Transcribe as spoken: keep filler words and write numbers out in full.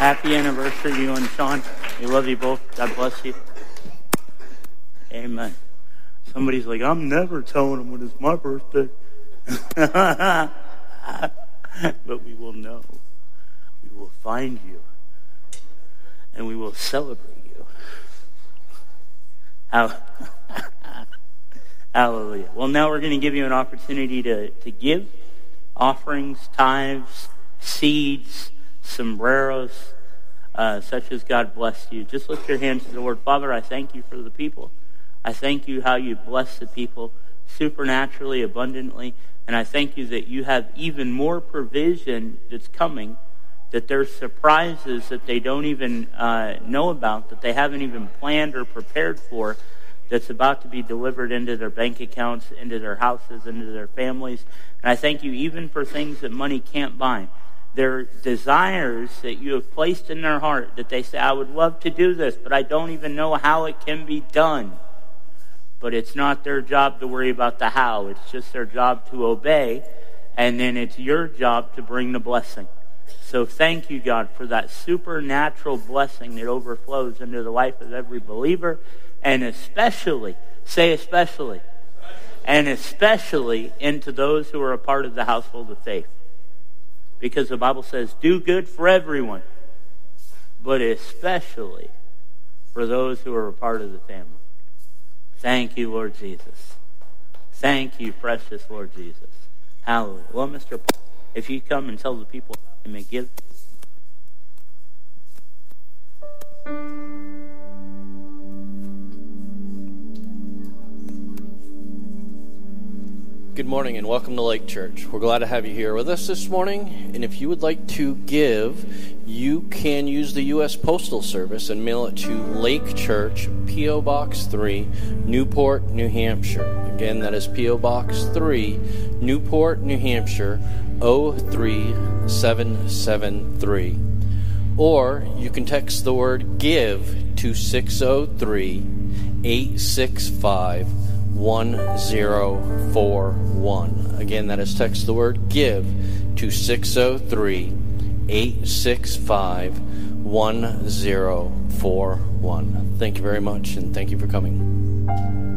Happy anniversary, you and Sean. We love you both. God bless you. Amen. Somebody's like, I'm never telling him when it's my birthday. But we will know. We will find you. And we will celebrate you. Hallelujah. Well, now we're going to give you an opportunity to, to give offerings, tithes, seeds, sombreros, uh, such as God blessed you. Just lift your hands to the Lord. Father, I thank you for the people. I thank you how you bless the people supernaturally, abundantly, and I thank you that you have even more provision that's coming, that there's surprises that they don't even uh, know about, that they haven't even planned or prepared for, that's about to be delivered into their bank accounts, into their houses, into their families. And I thank you even for things that money can't buy. Their desires that you have placed in their heart, that they say, I would love to do this, but I don't even know how it can be done. But it's not their job to worry about the how. It's just their job to obey, and then it's your job to bring the blessing. So thank you, God, for that supernatural blessing that overflows into the life of every believer, and especially, say especially, and especially into those who are a part of the household of faith. Because the Bible says, do good for everyone, but especially for those who are a part of the family. Thank you, Lord Jesus. Thank you, precious Lord Jesus. Hallelujah. Well, Mister Paul, if you come and tell the people they may give. Good morning and welcome to Lake Church. We're glad to have you here with us this morning. And if you would like to give, you can use the U S Postal Service and mail it to Lake Church, P O Box three, Newport, New Hampshire. Again, that is P O Box three, Newport, New Hampshire, oh three seven seven three. Or you can text the word GIVE to six oh three, eight six five, one zero four one. Again, that is text the word GIVE to six oh three, eight six five, one zero four one. Thank you very much, and thank you for coming.